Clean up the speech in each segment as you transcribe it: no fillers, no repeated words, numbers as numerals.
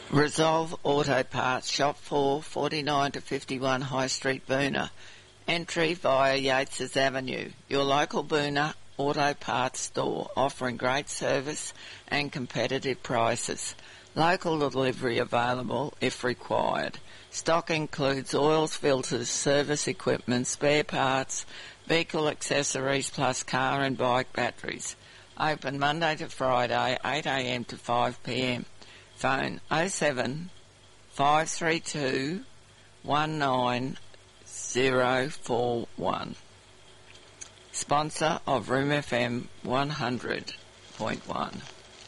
Resolve Auto Parts, Shop 4, 49 to 51 High Street, Boona. Entry via Yates's Avenue. Your local Boona Auto Parts store, offering great service and competitive prices. Local delivery available if required. Stock includes oils, filters, service equipment, spare parts, vehicle accessories plus car and bike batteries. Open Monday to Friday, 8 a.m. to 5 p.m. Phone 07 532 19041. Sponsor of Room FM 100.1.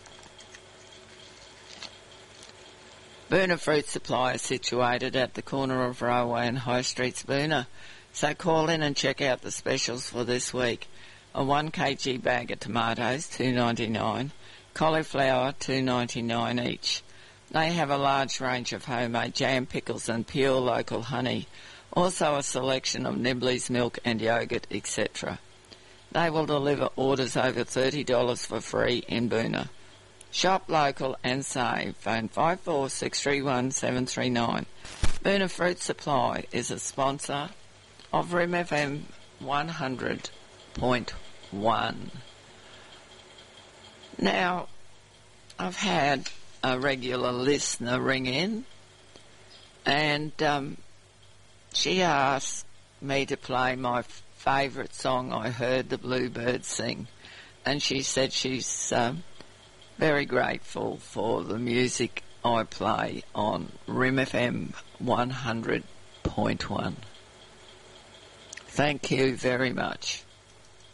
Boona Fruit Supply is situated at the corner of Railway and High Streets, Boona. So call in and check out the specials for this week. A 1 kg bag of tomatoes, $2.99. Cauliflower, $2.99 each. They have a large range of homemade jam, pickles and pure local honey. Also a selection of Nibblies, milk and yogurt, etc. They will deliver orders over $30 for free in Boona. Shop local and save. Phone 54631 Boona Fruit Supply is a sponsor of Rim FM 100.1. Now, I've had a regular listener ring in, and she asked me to play my favourite song I heard the Bluebirds sing, and she said she's very grateful for the music I play on Rim FM 100.1. Thank you very much.